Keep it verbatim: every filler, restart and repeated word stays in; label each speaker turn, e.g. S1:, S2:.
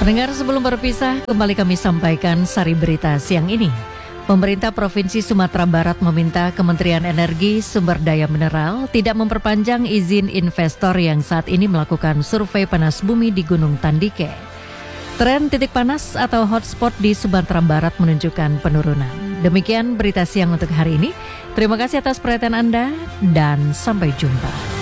S1: Pendengar, sebelum berpisah, kembali kami sampaikan sari berita siang ini. Pemerintah Provinsi Sumatera Barat meminta Kementerian Energi Sumber Daya Mineral tidak memperpanjang izin investor yang saat ini melakukan survei panas bumi di Gunung Tandike. Tren titik panas atau hotspot di Sumatera Barat menunjukkan penurunan. Demikian berita siang untuk hari ini. Terima kasih atas perhatian Anda dan sampai jumpa.